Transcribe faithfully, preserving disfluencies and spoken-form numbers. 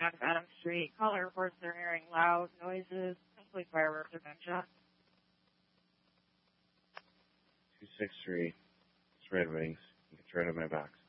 Jack Adams Street. Caller reports they're hearing loud noises, mostly fireworks or gunshots. two six three. It's Red Wings. It's right on my box.